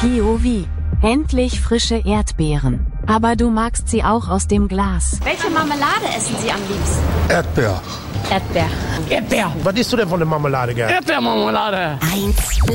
POV. Endlich frische Erdbeeren. Aber du magst sie auch aus dem Glas. Welche Marmelade essen Sie am liebsten? Erdbeer. Erdbeer. Erdbeer. Was isst du denn von der Marmelade, gell? Erdbeermarmelade. 1.